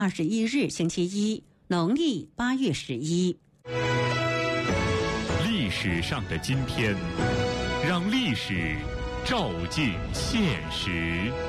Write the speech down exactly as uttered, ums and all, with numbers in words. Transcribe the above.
二十一日星期一，农历八月十一。 历史上的今天，让历史照进现实。